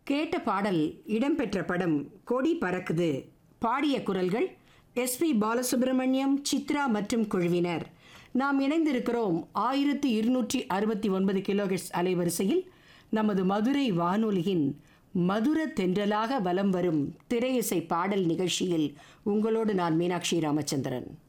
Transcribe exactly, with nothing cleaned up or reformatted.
கேட்ட பாடல் இடம்பெற்ற படம் கொடி பறக்குது. பாடிய குரல்கள் எஸ்பி பாலசுப்ரமணியம், சித்ரா மற்றும் குழுவினர். நாம் இணைந்திருக்கிறோம் ஆயிரத்தி இருநூற்றி அறுபத்தி ஒன்பது கிலோஹெர்ட்ஸ் அலைவரிசையில் நமது மதுரை வானொலியின் மதுர தென்றலாக வலம் வரும் திரையிசை பாடல் நிகழ்ச்சியில். உங்களோடு நான் மீனாட்சி ராமச்சந்திரன்.